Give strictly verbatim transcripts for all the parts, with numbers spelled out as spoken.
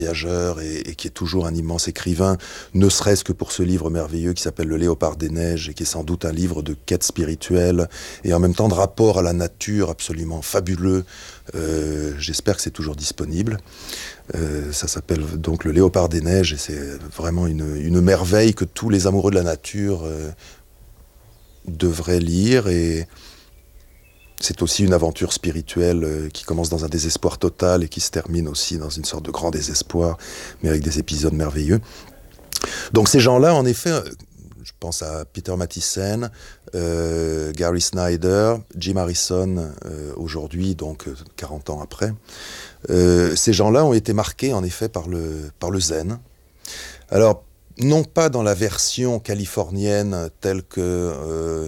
voyageur et, et qui est toujours un immense écrivain, ne serait-ce que pour ce livre merveilleux qui s'appelle Le Léopard des Neiges et qui est sans doute un livre de quête spirituelle et en même temps de rapport à la nature absolument fabuleux. Euh, j'espère que c'est toujours disponible. Euh, ça s'appelle donc Le Léopard des Neiges et c'est vraiment une, une merveille que tous les amoureux de la nature euh, devraient lire et c'est aussi une aventure spirituelle euh, qui commence dans un désespoir total et qui se termine aussi dans une sorte de grand désespoir, mais avec des épisodes merveilleux. Donc ces gens-là, en effet, euh, je pense à Peter Matthiessen, euh, Gary Snyder, Jim Harrison, euh, aujourd'hui, donc euh, quarante ans après. Euh, ces gens-là ont été marqués, en effet, par le, par le zen. Alors, non pas dans la version californienne telle que euh,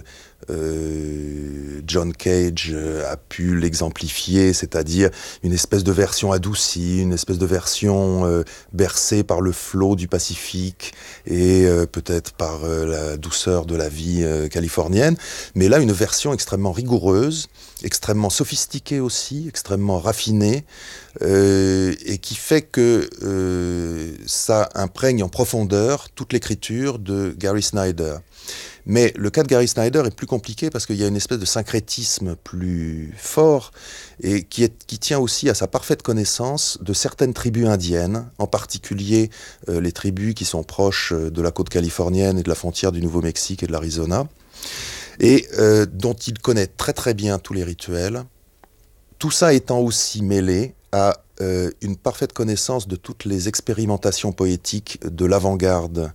euh, John Cage a pu l'exemplifier, c'est-à-dire une espèce de version adoucie, une espèce de version euh, bercée par le flot du Pacifique et euh, peut-être par euh, la douceur de la vie euh, californienne, mais là une version extrêmement rigoureuse, extrêmement sophistiquée aussi, extrêmement raffinée, euh, et qui fait que euh, ça imprègne en profondeur toute l'écriture de Gary Snyder. Mais le cas de Gary Snyder est plus compliqué parce qu'il y a une espèce de syncrétisme plus fort et qui, est, qui tient aussi à sa parfaite connaissance de certaines tribus indiennes, en particulier euh, les tribus qui sont proches de la côte californienne et de la frontière du Nouveau-Mexique et de l'Arizona, et euh, dont il connaît très très bien tous les rituels, tout ça étant aussi mêlé à euh, une parfaite connaissance de toutes les expérimentations poétiques de l'avant-garde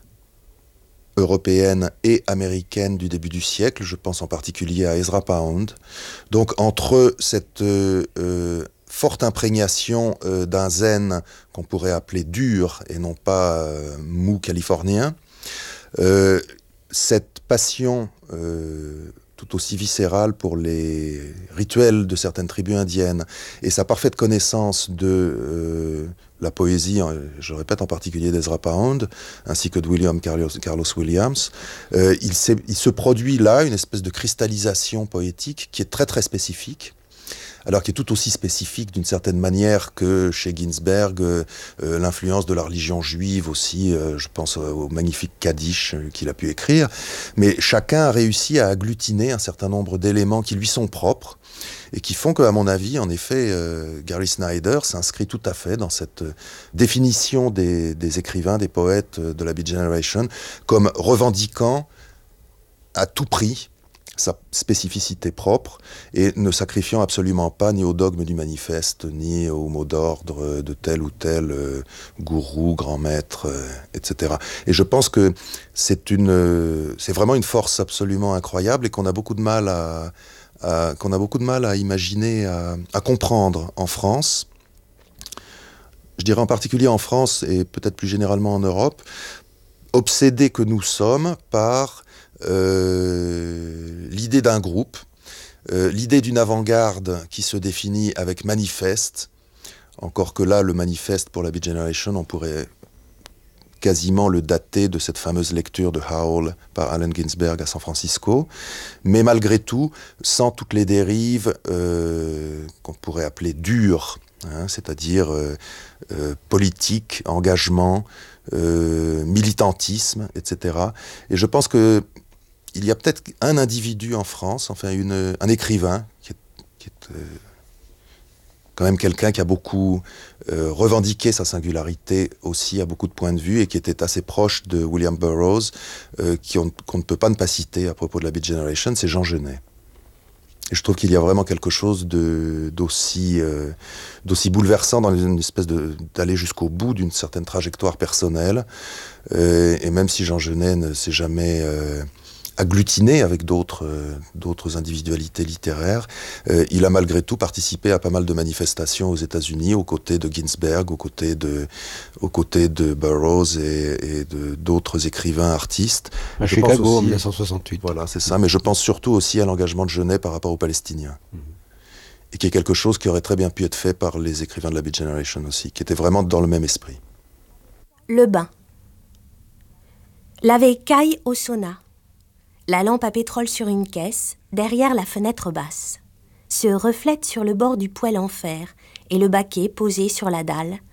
européenne et américaine du début du siècle, je pense en particulier à Ezra Pound. Donc entre cette euh, euh, forte imprégnation euh, d'un zen qu'on pourrait appeler dur et non pas euh, mou californien, euh, cette passion euh, tout aussi viscérale pour les rituels de certaines tribus indiennes et sa parfaite connaissance de euh, la poésie, je répète en particulier d'Ezra Pound, ainsi que de William Carlos, Carlos Williams, euh, il, il se produit là une espèce de cristallisation poétique qui est très très spécifique, alors qui est tout aussi spécifique d'une certaine manière que chez Ginsberg, euh, euh, l'influence de la religion juive aussi, euh, je pense au magnifique Kaddish euh, qu'il a pu écrire, mais chacun a réussi à agglutiner un certain nombre d'éléments qui lui sont propres, et qui font qu'à mon avis, en effet, euh, Gary Snyder s'inscrit tout à fait dans cette euh, définition des, des écrivains, des poètes euh, de la Beat Generation, comme revendiquant à tout prix sa spécificité propre et ne sacrifiant absolument pas ni au dogme du manifeste, ni au mot d'ordre de tel ou tel euh, gourou, grand maître, euh, et cetera. Et je pense que c'est une, euh, c'est vraiment une force absolument incroyable et qu'on a beaucoup de mal à, à qu'on a beaucoup de mal à imaginer, à, à comprendre en France. Je dirais en particulier en France et peut-être plus généralement en Europe, obsédés que nous sommes par Euh, l'idée d'un groupe, euh, l'idée d'une avant-garde qui se définit avec manifeste, encore que là, le manifeste pour la Beat Generation, on pourrait quasiment le dater de cette fameuse lecture de Howl par Allen Ginsberg à San Francisco, mais malgré tout, sans toutes les dérives euh, qu'on pourrait appeler dures, hein, c'est-à-dire euh, euh, politique, engagement, euh, militantisme, et cetera. Et je pense que il y a peut-être un individu en France, enfin une, un écrivain, qui est, qui est euh, quand même quelqu'un qui a beaucoup euh, revendiqué sa singularité aussi à beaucoup de points de vue et qui était assez proche de William Burroughs, euh, qui on, qu'on ne peut pas ne pas citer à propos de la Beat Generation, c'est Jean Genet. Et je trouve qu'il y a vraiment quelque chose de, d'aussi, euh, d'aussi bouleversant dans une espèce de, d'aller jusqu'au bout d'une certaine trajectoire personnelle. Euh, et même si Jean Genet ne s'est jamais euh, agglutiné avec d'autres, euh, d'autres individualités littéraires, euh, il a malgré tout participé à pas mal de manifestations aux États-Unis, aux côtés de Ginsberg, aux côtés de, aux côtés de Burroughs et, et de, d'autres écrivains artistes. À je Chicago aussi, en dix-neuf cent soixante-huit. Voilà, c'est ça. Mais je pense surtout aussi à l'engagement de Genet par rapport aux Palestiniens. Mmh. Et qui est quelque chose qui aurait très bien pu être fait par les écrivains de la Beat Generation aussi, qui étaient vraiment dans le même esprit. Le bain. La veille au sauna. La lampe à pétrole sur une caisse, derrière la fenêtre basse, se reflète sur le bord du poêle en fer et le baquet posé sur la dalle,